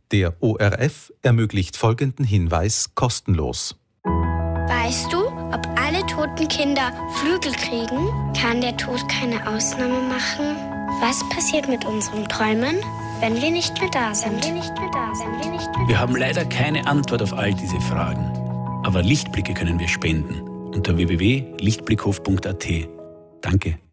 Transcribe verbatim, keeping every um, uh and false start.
Der O R F ermöglicht folgenden Hinweis kostenlos. Weißt du, ob alle toten Kinder Flügel kriegen? Kann der Tod keine Ausnahme machen? Was passiert mit unseren Träumen, wenn wir nicht mehr da sind? Wenn wir nicht mehr da sind. Wenn wir nicht mehr Wir haben leider keine Antwort auf all diese Fragen. Aber Lichtblicke können wir spenden unter w w w punkt lichtblickhof punkt a t. Danke.